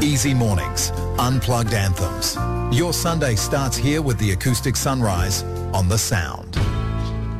Easy mornings, unplugged anthems. Your Sunday starts here with the Acoustic Sunrise on The Sound.